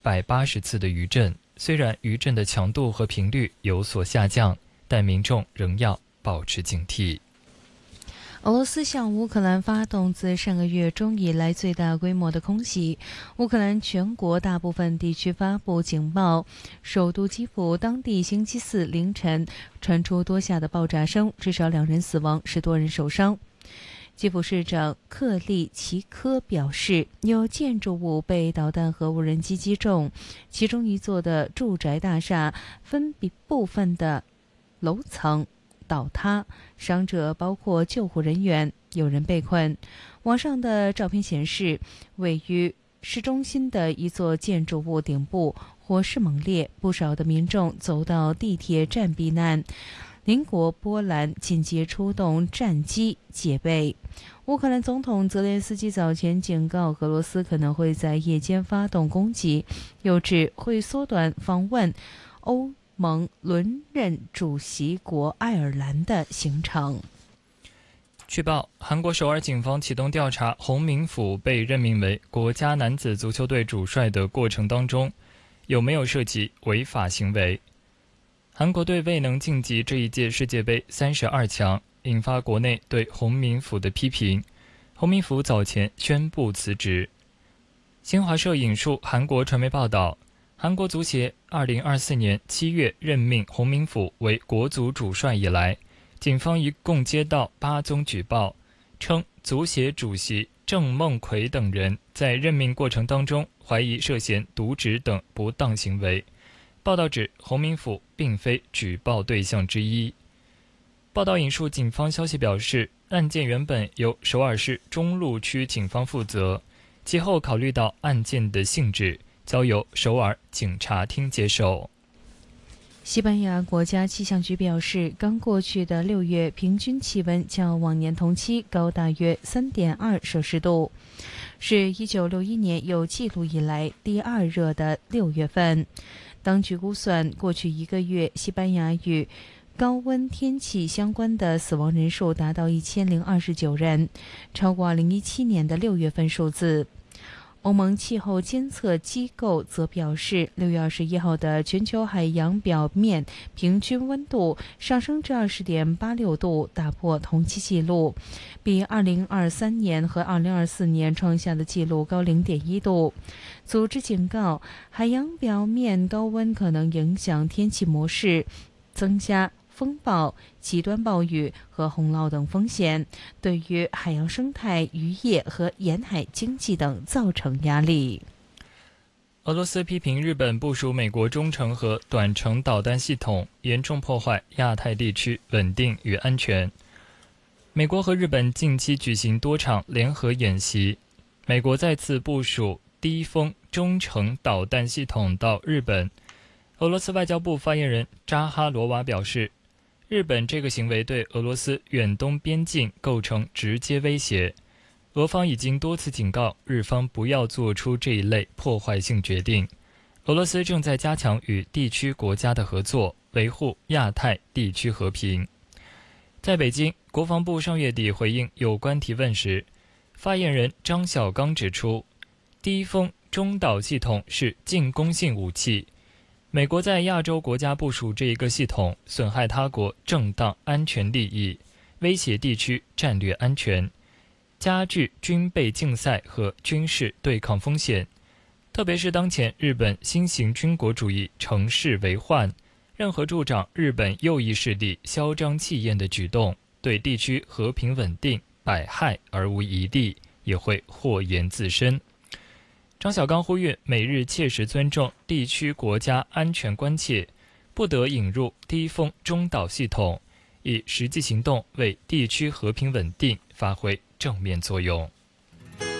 180次的余震。虽然余震的强度和频率有所下降，但民众仍要保持警惕。 俄罗斯向乌克兰发动自上个月中以来最大规模的空袭，乌克兰全国大部分地区发布警报。首都基辅当地星期四凌晨传出多下的爆炸声，至少2人死亡，10多人受伤。基辅市长克利奇科表示，有建筑物被导弹和无人机击中，其中一座的住宅大厦分部分的楼层倒塌，伤者包括救护人员，有人被困。网上的照片显示，位于市中心的一座建筑物顶部火势猛烈，不少的民众走到地铁站避难。邻国波兰紧急出动战机戒备。乌克兰总统泽连斯基早前警告，俄罗斯可能会在夜间发动攻击，又指会缩短访问欧盟轮任主席国爱尔兰的行程。 据报，韩国首尔警方启动调查洪明甫被任命为国家男子足球队主帅的过程当中，有没有涉及违法行为。韩国队未能晋级这一届世界杯32强，引发国内对洪明甫的批评。洪明甫早前宣布辞职。新华社引述韩国传媒报道，韩国足协2024年7月任命洪明甫为国足主帅以来，警方一共接到8宗举报，称足协主席郑梦奎等人在任命过程当中怀疑涉嫌渎职等不当行为。报道指洪明甫并非举报对象之一。报道引述警方消息表示，案件原本由首尔市中路区警方负责，其后考虑到案件的性质，交由首尔警察厅接手。 西班牙国家气象局表示，刚过去的6月平均气温较往年同期高大约 3.2 摄氏度，是1961年有记录以来第2热的6月份。当局估算，过去1个月西班牙与高温天气相关的死亡人数达到1029人，超过2017年的6月份数字。欧盟气候监测机构则表示，6月21号的全球海洋表面平均温度上升至 20.86 度，打破同期记录，比2023年和2024年创下的记录高 0.1 度。组织警告，海洋表面高温可能影响天气模式，增加风暴、极端暴雨和洪涝等风险，对于海洋生态、渔业和沿海经济等造成压力。 俄罗斯批评日本部署美国中程和短程导弹系统，严重破坏亚太地区稳定与安全。美国和日本近期举行多场联合演习，美国再次部署低风中程导弹系统到日本。俄罗斯外交部发言人扎哈罗娃表示，日本这个行为对俄罗斯远东边境构成直接威胁，俄方已经多次警告日方不要做出这一类破坏性决定。俄罗斯正在加强与地区国家的合作，维护亚太地区和平。在北京，国防部上月底回应有关提问时，发言人张小刚指出，低风中导系统是进攻性武器，美国在亚洲国家部署这一个系统，损害他国正当安全利益，威胁地区战略安全，加剧军备竞赛和军事对抗风险。特别是当前日本新型军国主义乘势为患，任何助长日本右翼势力嚣张气焰的举动，对地区和平稳定百害而无一利，也会祸延自身。张小刚呼吁美日切实尊重地区国家安全关切，不得引入低风中导系统，以实际行动为地区和平稳定发挥正面作用。